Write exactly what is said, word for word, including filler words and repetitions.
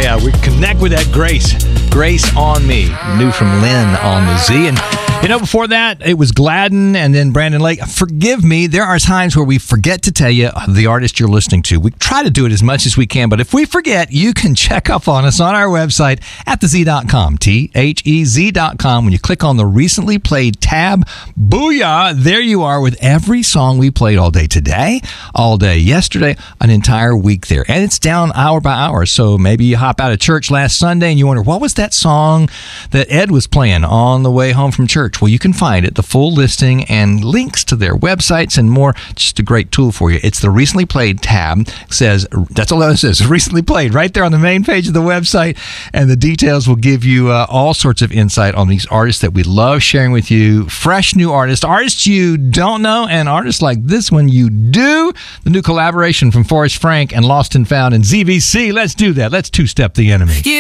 yeah, we connect with that grace. Grace on Me, new from Lynn on the Z. And, you know, before that, it was Gladden and then Brandon Lake. Forgive me, there are times where we forget to tell you the artist you're listening to. We try to do it as much as we can, but if we forget, you can check up on us on our website at the z dot com, T H E Z dot com. When you click on the recently played tab, booyah, there you are with every song we played all day today, all day yesterday, an entire week there. And it's down hour by hour, so maybe you hop out of church last Sunday and you wonder, what was that song that Ed was playing on the way home from church? Well, you can find it, the full listing and links to their websites and more. Just a great tool for you. It's the recently played tab. It says, that's all it says, recently played, right there on the main page of the website. And the details will give you uh, all sorts of insight on these artists that we love sharing with you. Fresh new artists, artists you don't know, and artists like this one you do. The new collaboration from Forrest Frank and Lost and Found and Z V C. Let's do that. Let's two-step the enemy. You